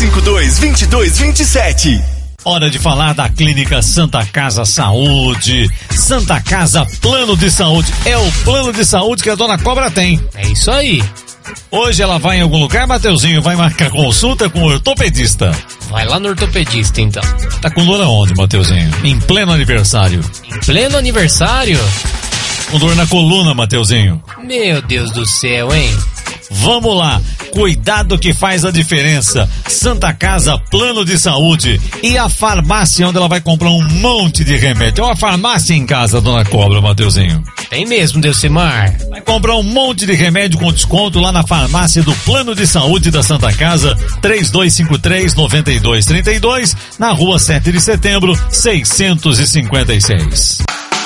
3252-2227. Hora de falar da Clínica Santa Casa Saúde. Santa Casa Plano de Saúde. É o plano de saúde que a dona Cobra tem. É isso aí. Hoje ela vai em algum lugar, Mateuzinho? Vai marcar consulta com o ortopedista. Vai lá no ortopedista, então. Tá com dor aonde, Mateuzinho? Em pleno aniversário. Em pleno aniversário? Com dor na coluna, Mateuzinho. Meu Deus do céu, hein? Vamos lá, cuidado que faz a diferença. Santa Casa Plano de Saúde e a farmácia onde ela vai comprar um monte de remédio. É uma farmácia em casa, dona Cobra, Mateuzinho. Tem mesmo, Delcimar. Vai comprar um monte de remédio com desconto lá na farmácia do Plano de Saúde da Santa Casa, 3253-9232, na rua 7 de setembro, 656.